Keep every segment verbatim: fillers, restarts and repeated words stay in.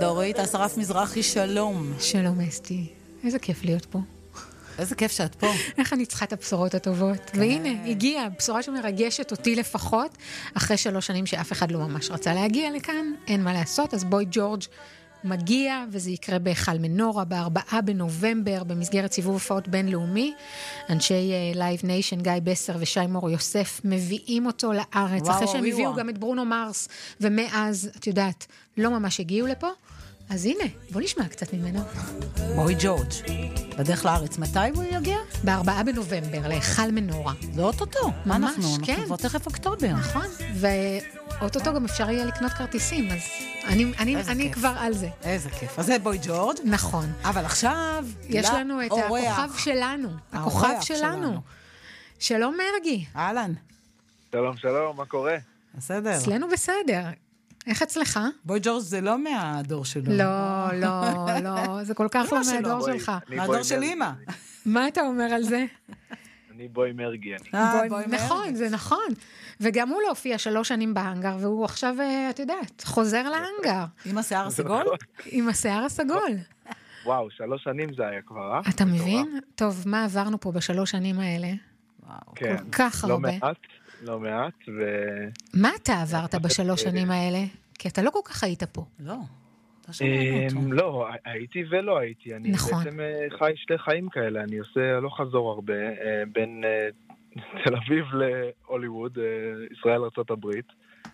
דורית, אסרף מזרחי, שלום. שלום אסתי, איזה כיף להיות פה. איזה כיף שאת פה. איך אני צריכה את הבשורות הטובות. כן. והנה, הגיעה, בשורה שמרגשת אותי לפחות, אחרי שלוש שנים שאף אחד לא ממש רצה להגיע לכאן, אין מה לעשות, אז בוי ג'ורג' מגיע, וזה יקרה בהיכל מנורה, בארבעה בנובמבר, במסגרת סיבוב הופעות בינלאומי. אנשי לייב ניישן, גיא בסר ושי מור יוסף, מביאים אותו לארץ, אחרי שהם הביאו גם את ברונו מרס, ומאז, את יודעת, לא ממש הגיעו לפה. אז הנה, בוא נשמע קצת ממנו. בוי ג'ורג', בדרך לארץ, מתי הוא יגיע? בארבעה בנובמבר, להיכל מנורה. זה אוטוטו, מה אנחנו? כן. אנחנו כבר תכף אוקטובר. נכון, ואוטוטו גם אפשר יהיה לקנות כרטיסים, אז אני, אני, אני כבר על זה. איזה כיף, אז זה בוי ג'ורג'. נכון. אבל עכשיו... יש לנו את הכוכב שלנו, הכוכב שלנו. שלום מרגי. אהלן. שלום, שלום, מה קורה? בסדר. אצלנו בסדר. איך אצלך? בוי ג'ורג' זה לא מהדור שלו. לא, לא, לא, זה כל כך לא מהדור שלך. מהדור של אמא. מה אתה אומר על זה? אני בוי מרגי. נכון, זה נכון. וגם הוא לא הופיע שלוש שנים בהנגר, והוא עכשיו, את יודעת, חוזר להנגר. עם השיער הסגול? עם השיער הסגול. וואו, שלוש שנים זה היה כבר, אה? אתה מבין? טוב, מה עברנו פה בשלוש שנים האלה? כל כך הרבה. לא מעט, לא מעט, ו... מה אתה עברת בשלוש שנים האלה? כי אתה לא כל כך היית פה. לא. לא, הייתי ולא הייתי. אני בעצם חי שתי חיים כאלה. אני עושה לא חזור הרבה בין תל אביב להוליווד, ישראל ארצות הברית.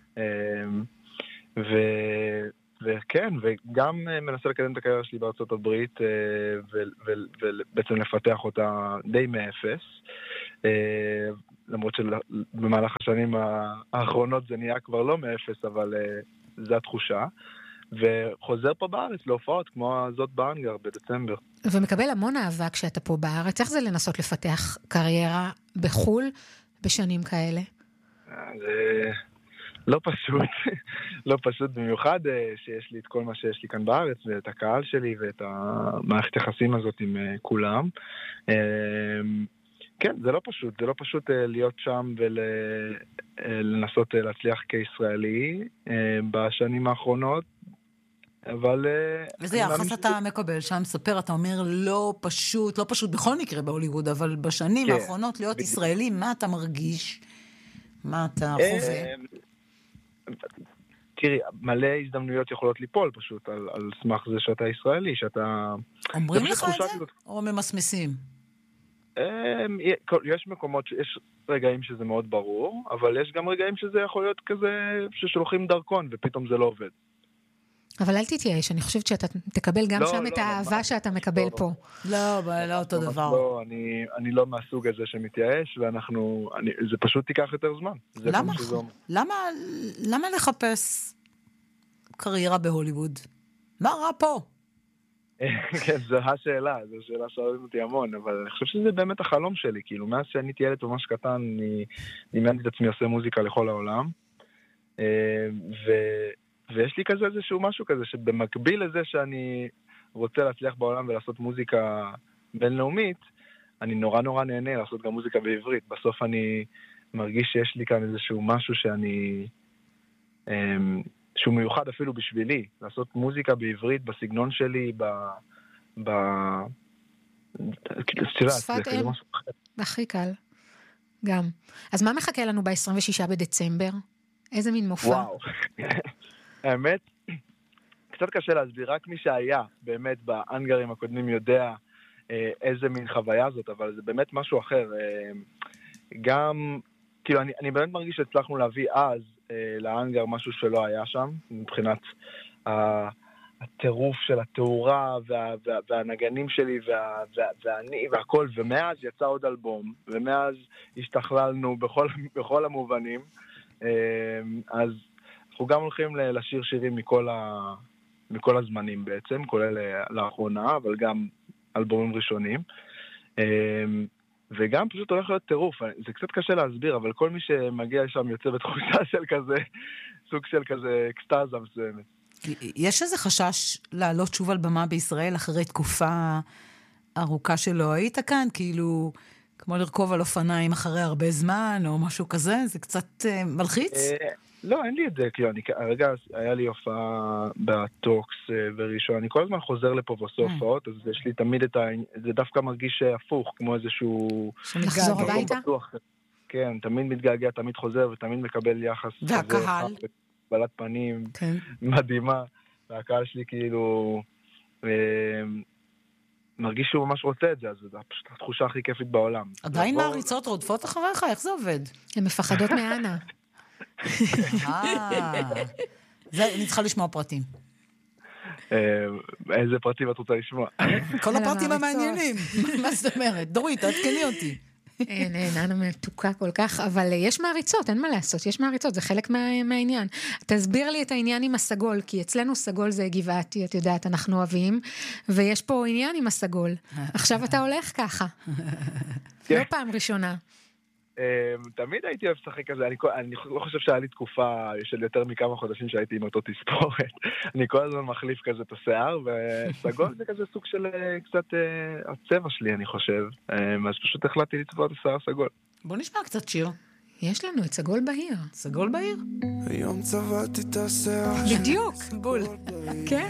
וכן, וגם מנסה לקדם את הקריירה שלי בארצות הברית ובעצם לפתח אותה די מאפס. למרות שבמהלך השנים האחרונות זה נהיה כבר לא מאפס, אבל זו התחושה. וחוזר פה בארץ להופעות כמו הזאת באנגר בדצמבר. ומקבל המון אהבה כשאתה פה בארץ. איך זה לנסות לפתח קריירה בחול בשנים כאלה? זה לא פשוט. לא פשוט במיוחד שיש לי את כל מה שיש לי כאן בארץ, ואת הקהל שלי ואת המערכת יחסים הזאת עם כולם. כן, זה לא פשוט. זה לא פשוט להיות שם ולנסות להצליח כישראלי בשנים האחרונות. אבל... איזה יחס אתה מקבל שם, ספר, אתה אומר לא פשוט, לא פשוט בכל מקרה בהוליווד, אבל בשנים האחרונות להיות ישראלי, מה אתה מרגיש? מה אתה חווה? תראי, מלא הזדמנויות יכולות ליפול פשוט, על סמך זה שאתה ישראלי, שאתה... אומרים לך את זה? או ממסמסים? יש מקומות, יש רגעים שזה מאוד ברור, אבל יש גם רגעים שזה יכול להיות כזה ששולחים דרכון, ופתאום זה לא עובד. אבל אל תתייאש, אני חושבת שאתה תקבל גם שם את האהבה שאתה מקבל פה. לא, לא אותו דבר. לא, אני לא מהסוג הזה שמתייאש, ואנחנו, זה פשוט תיקח יותר זמן. למה? למה לחפש קריירה בהוליווד? מה רע פה? כן, זו השאלה, זו שאלה שואלת אותי המון, אבל אני חושב שזה באמת החלום שלי, כאילו, מאז שאני הייתי ילד ממש קטן, אני דמיינתי את עצמי עושה מוזיקה לכל העולם, ו... ויש לי כזה איזשהו משהו כזה, שבמקביל לזה שאני רוצה להצליח בעולם ולעשות מוזיקה בינלאומית, אני נורא נורא נהנה לעשות גם מוזיקה בעברית. בסוף אני מרגיש שיש לי כאן איזשהו משהו שאני, שהוא מיוחד אפילו בשבילי, לעשות מוזיקה בעברית בסגנון שלי, ב... ב... שפת אם, הכי קל, גם. אז מה מחכה לנו ב-עשרים ושישה בדצמבר? איזה מין מופע? וואו. האמת, קצת קשה להסביר, רק מי שהיה באמת באנגרים הקודמים יודע אה, איזה מין חוויה זאת, אבל זה באמת משהו אחר. אה, גם, כאילו, אני, אני באמת מרגיש שהצלחנו להביא אז אה, לאנגר משהו שלא היה שם, מבחינת אה, הטירוף של התאורה וה, וה, והנגנים שלי וה, וה, והני והכל, ומאז יצא עוד אלבום, ומאז השתכללנו בכל, בכל המובנים, אה, אז אנחנו גם הולכים לשיר שירים מכל, ה... מכל הזמנים בעצם, כולל לאחרונה, אבל גם אלבומים ראשונים. וגם פשוט הולך להיות טירוף. זה קצת קשה להסביר, אבל כל מי שמגיע שם יוצא בתחושה של כזה, סוג של כזה אקסטאזה מסוימת. יש איזה חשש לעלות שוב על במה בישראל אחרי תקופה ארוכה שלא היית כאן? כאילו, כמו לרכוב על אופניים אחרי הרבה זמן, או משהו כזה? זה קצת מלחיץ? לא, אין לי את זה, כאילו, אני, הרגע היה לי הופעה בטוקס וראשון, אני כל הזמן חוזר לפה ועושה הופעות, אז יש לי תמיד את ה... זה דווקא מרגיש הפוך, כמו איזשהו... שמחזור הביתה? כן, תמיד מתגעגע, תמיד חוזר, ותמיד מקבל יחס... והקהל? קבלת פנים, כן. מדהימה, והקהל שלי כאילו... מרגיש שהוא ממש רוצה את זה, אז זו פשוט התחושה הכי כיפית בעולם. עדיין מעריצות רודפות אחריך? איך זה עובד? הן מפחדות מאנה. אני צריכה לשמוע פרטים. איזה פרטים את רוצה לשמוע? כל הפרטים המעניינים. מה זאת אומרת? דורית, תעדכני אותי. אין, אין, אנה מתוקה כל כך, אבל יש מעריצות, אין מה לעשות, יש מעריצות, זה חלק מהעניין. תסביר לי את העניין עם הסגול, כי אצלנו סגול זה גבעתי, את יודעת, אנחנו אוהבים, ויש פה עניין עם הסגול. עכשיו אתה הולך ככה. לא פעם ראשונה. תמיד הייתי אוהב לשחק כזה, אני לא חושב שהיה לי תקופה של יותר מכמה חודשים שהייתי עם אותו תספורת. אני כל הזמן מחליף כזה את השיער, וסגול זה כזה סוג של קצת הצבע שלי, אני חושב. אז פשוט החלטתי לצבוע את השיער סגול. בוא נשמע קצת שיר. יש לנו את סגול בהיר. סגול בהיר? היום צבעתי את השיער. בדיוק. בול. כן.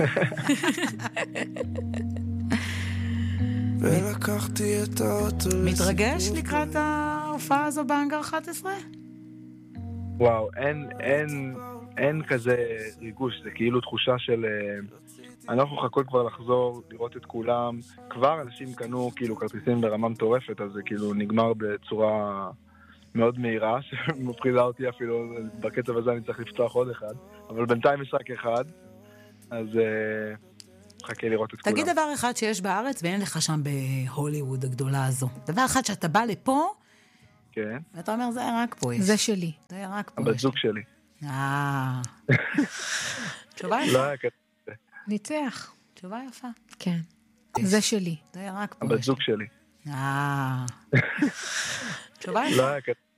ולקחתי את האוטו. מתרגש לקראת ההופעה הזו באנגר אחת עשרה? וואו, אין, אין, אין כזה ריגוש, זה כאילו תחושה של... אנחנו חכות כבר לחזור, לראות את כולם. כבר אנשים קנו כאילו כרטיסים ברמה מטורפת, אז זה כאילו נגמר בצורה מאוד מהירה, שמפחידה אותי אפילו, בקצב הזה אני צריך לפתוח עוד אחד. אבל בינתיים יש רק אחד, אז... חכה לראות את כולם. תגיד דבר אחד שיש בארץ, ואין לך שם בהוליווד הגדולה הזו. דבר אחד שאתה בא לפה, כן. ואתה אומר, זה רק פה יש. זה שלי. זה רק פה. הבת זוג שלי. אה. תשובה יפה. לא היה כזה. ניצח. תשובה יפה. כן. זה שלי. זה רק פה. הבת זוג שלי. אה. תשובה יפה. לא היה כזה.